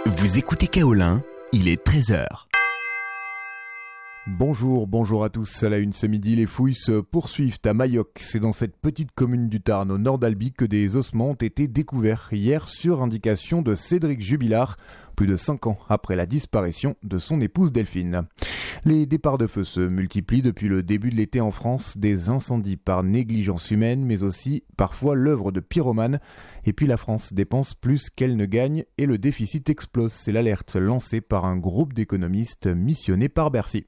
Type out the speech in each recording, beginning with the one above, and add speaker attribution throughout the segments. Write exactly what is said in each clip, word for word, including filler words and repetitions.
Speaker 1: Vous écoutez Kaolin, il est treize heures.
Speaker 2: Bonjour, bonjour à tous. À la une ce midi, les fouilles se poursuivent à Mayoc. C'est dans cette petite commune du Tarn, au nord d'Albi, que des ossements ont été découverts hier sur indication de Cédric Jubilard, plus de cinq ans après la disparition de son épouse Delphine. Les départs de feu se multiplient depuis le début de l'été en France, des incendies par négligence humaine, mais aussi parfois l'œuvre de pyromanes. Et puis la France dépense plus qu'elle ne gagne et le déficit explose. C'est l'alerte lancée par un groupe d'économistes missionné par Bercy.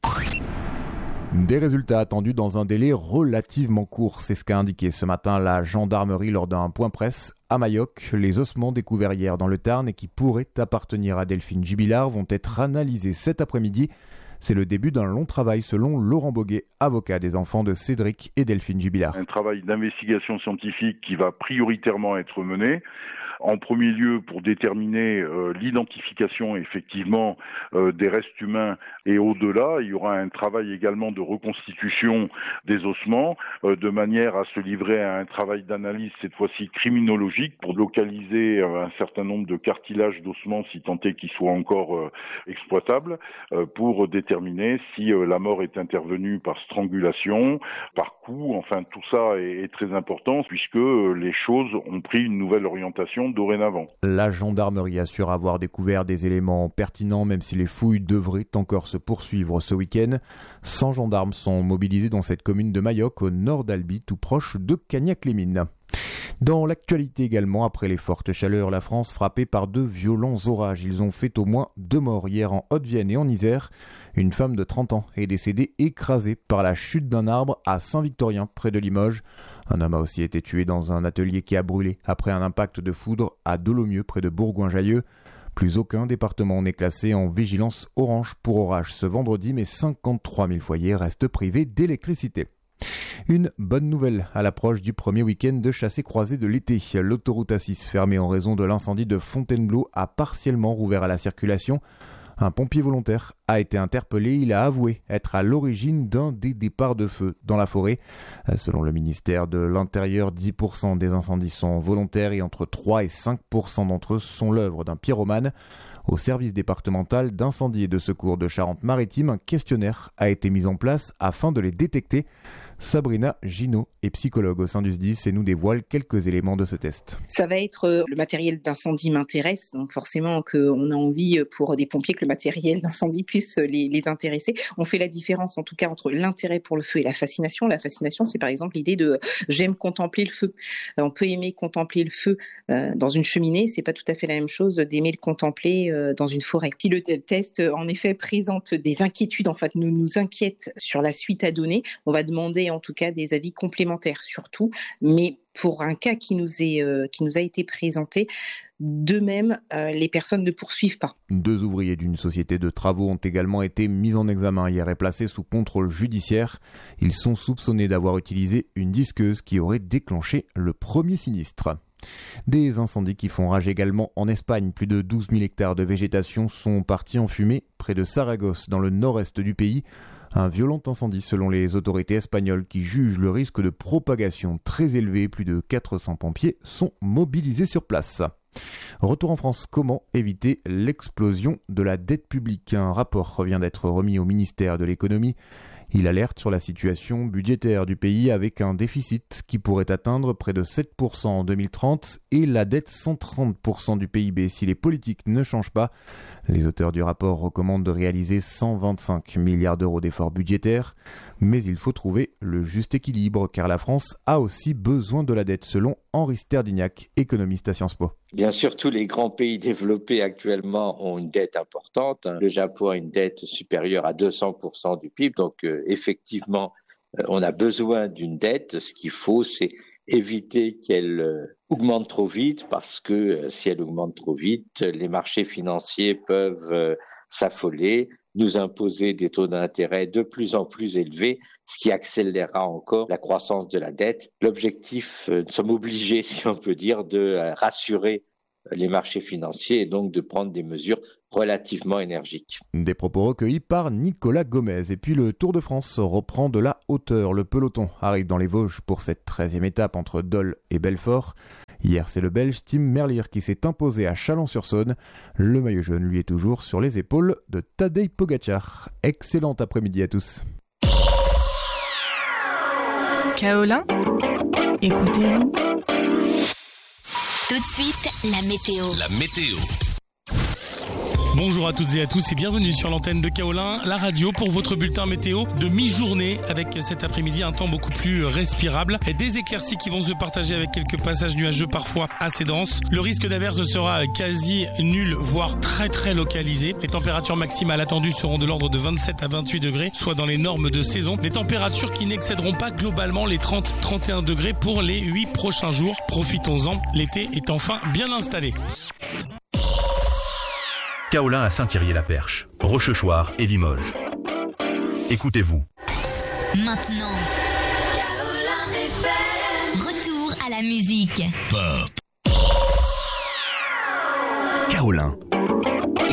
Speaker 2: Des résultats attendus dans un délai relativement court, c'est ce qu'a indiqué ce matin la gendarmerie lors d'un point presse à Mayoc. Les ossements découverts hier dans le Tarn et qui pourraient appartenir à Delphine Jubilard vont être analysés cet après-midi. C'est le début d'un long travail selon Laurent Boguet, avocat des enfants de Cédric et Delphine Jubilard.
Speaker 3: Un travail d'investigation scientifique qui va prioritairement être mené. En premier lieu, pour déterminer euh, l'identification effectivement euh, des restes humains et au-delà, il y aura un travail également de reconstitution des ossements, euh, de manière à se livrer à un travail d'analyse cette fois-ci criminologique pour localiser euh, un certain nombre de cartilages d'ossements si tant est qu'ils soient encore euh, exploitables, euh, pour déterminer si euh, la mort est intervenue par strangulation, par coup. Enfin, tout ça est, est très important puisque euh, les choses ont pris une nouvelle orientation dorénavant.
Speaker 2: La gendarmerie assure avoir découvert des éléments pertinents, même si les fouilles devraient encore se poursuivre ce week-end. cent gendarmes sont mobilisés dans cette commune de Mayoc, au nord d'Albi, tout proche de Cagnac-les-Mines. Dans l'actualité également, après les fortes chaleurs, la France frappée par de violents orages. Ils ont fait au moins deux morts hier en Haute-Vienne et en Isère. Une femme de trente ans est décédée écrasée par la chute d'un arbre à Saint-Victorien, près de Limoges. Un homme a aussi été tué dans un atelier qui a brûlé après un impact de foudre à Dolomieu, près de Bourgoin-Jallieu. Plus aucun département n'est classé en vigilance orange pour orage ce vendredi, mais cinquante-trois mille foyers restent privés d'électricité. Une bonne nouvelle à l'approche du premier week-end de chassé-croisé de l'été. L'autoroute A six, fermée en raison de l'incendie de Fontainebleau, a partiellement rouvert à la circulation. Un pompier volontaire a été interpellé. Il a avoué être à l'origine d'un des départs de feu dans la forêt. Selon le ministère de l'Intérieur, dix pour cent des incendies sont volontaires et entre trois et cinq pour cent d'entre eux sont l'œuvre d'un pyromane. Au service départemental d'incendie et de secours de Charente-Maritime, un questionnaire a été mis en place afin de les détecter. Sabrina Ginaud est psychologue au sein du S D I S et nous dévoile quelques éléments de ce test.
Speaker 4: Ça va être euh, le matériel d'incendie m'intéresse, donc forcément qu'on a envie pour des pompiers que le matériel d'incendie puisse les, les intéresser. On fait la différence en tout cas entre l'intérêt pour le feu et la fascination. La fascination, c'est par exemple l'idée de j'aime contempler le feu. Euh, on peut aimer contempler le feu euh, dans une cheminée, c'est pas tout à fait la même chose d'aimer le contempler euh, dans une forêt. Si le test en effet présente des inquiétudes, en fait nous nous inquiète sur la suite à donner, on va demander en tout cas des avis complémentaires surtout, mais pour un cas qui nous est euh, qui nous a été présenté, de même euh, les personnes ne poursuivent pas.
Speaker 2: Deux ouvriers d'une société de travaux ont également été mis en examen hier et placés sous contrôle judiciaire. Ils sont soupçonnés d'avoir utilisé une disqueuse qui aurait déclenché le premier sinistre. Des incendies qui font rage également en Espagne. Plus de douze mille hectares de végétation sont partis en fumée près de Saragosse, dans le nord-est du pays. Un violent incendie selon les autorités espagnoles qui jugent le risque de propagation très élevé. Plus de quatre cents pompiers sont mobilisés sur place. Retour en France, comment éviter l'explosion de la dette publique ? Un rapport vient d'être remis au ministère de l'économie. Il alerte sur la situation budgétaire du pays avec un déficit qui pourrait atteindre près de sept pour cent en deux mille trente et la dette cent trente pour cent du P I B si les politiques ne changent pas. Les auteurs du rapport recommandent de réaliser cent vingt-cinq milliards d'euros d'efforts budgétaires, mais il faut trouver le juste équilibre car la France a aussi besoin de la dette selon Henri Sterdignac, économiste à Sciences Po.
Speaker 5: Bien sûr, tous les grands pays développés actuellement ont une dette importante. Le Japon a une dette supérieure à deux cents pour cent du P I B. Donc, euh, effectivement, euh, on a besoin d'une dette. Ce qu'il faut, c'est éviter qu'elle euh, augmente trop vite parce que euh, si elle augmente trop vite, les marchés financiers peuvent euh, s'affoler, nous imposer des taux d'intérêt de plus en plus élevés, ce qui accélérera encore la croissance de la dette. L'objectif, euh, nous sommes obligés, si on peut dire, de euh, rassurer les marchés financiers et donc de prendre des mesures relativement énergiques.
Speaker 2: Des propos recueillis par Nicolas Gomez. Et puis le Tour de France reprend de la hauteur. Le peloton arrive dans les Vosges pour cette treizième étape entre Dole et Belfort. Hier, c'est le Belge Tim Merlier qui s'est imposé à Chalon-sur-Saône. Le maillot jaune lui est toujours sur les épaules de Tadej Pogačar. Excellent après-midi à tous.
Speaker 6: Kaolin, écoutez-vous.
Speaker 7: Tout de suite, la météo.
Speaker 8: La météo. Bonjour à toutes et à tous et bienvenue sur l'antenne de Kaolin, la radio pour votre bulletin météo de mi-journée avec cet après-midi un temps beaucoup plus respirable et des éclaircies qui vont se partager avec quelques passages nuageux parfois assez denses. Le risque d'averse sera quasi nul, voire très très localisé. Les températures maximales attendues seront de l'ordre de vingt-sept à vingt-huit degrés, soit dans les normes de saison. Des températures qui n'excéderont pas globalement les trente à trente et un degrés pour les huit prochains jours. Profitons-en, l'été est enfin bien installé.
Speaker 9: Kaolin à Saint-Thierry-la-Perche, Rochechouart et Limoges. Écoutez-vous.
Speaker 7: Maintenant, Kaolin F M. Retour à la musique.
Speaker 1: Kaolin.